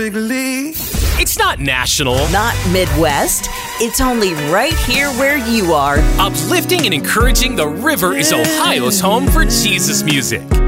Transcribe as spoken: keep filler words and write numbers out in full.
It's not national, not Midwest. It's only right here where you are. Uplifting and encouraging, the river is Ohio's home for Jesus music.